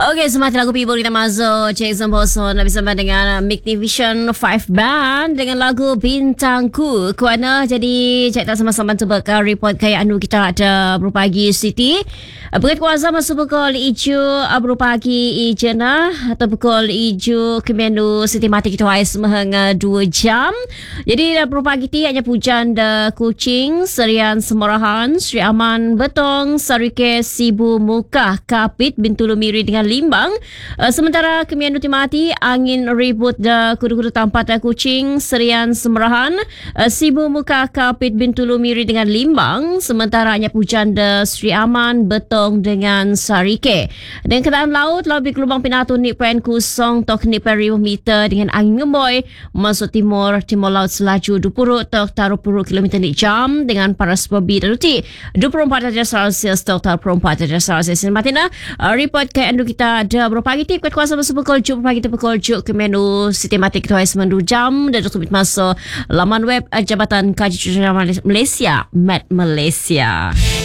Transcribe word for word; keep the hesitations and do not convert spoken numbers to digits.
Okey, semakin lagu People kita masuk Jason Boson bersama dengan Magnivision Five Band dengan lagu Bintangku. Kuana jadi cik tak sama-sama tu bakal report kaya anu kita ada berupa pagi City. Berkat kuasa masuk pukul hijau berupa pagi ijena atau pukul hijau kemenu City mati kita ais mehanga dua jam. Jadi berupa pagi ti hanya pujan de Kuching, Serian Semarahan, Sri Aman Betong, Sarike Sibu Muka, Kapit Bintulu Miri dengan Limbang. Uh, sementara kemian Timati angin ribut da kudu-kudu tampat da Kuching, Serian Semerahan, uh, Sibu Muka, Kapit Bintulu Miri dengan Limbang. Sementara hanya hujan da Sri Aman Betong dengan Sarike. Dan keadaan laut lebih gelombang pinatu ni pen kusong tok ni peri meter dengan angin ngeboy masuk timur timur laut selaju dua puluh tok taruh puluh kilometer di jam dengan paras bobi daluti dua puluh empat darjah Celsius tok taruh dua puluh empat darjah Celsius. Matina uh, report kaya anda kita ada beberapa pagi tip kat kuasa masuk pukul juk pagi tu pukul juk ke menu sistematik tu ais mendu jam dan untuk masuk laman web uh, Jabatan Kaji Cuaca Malaysia Met Malaysia.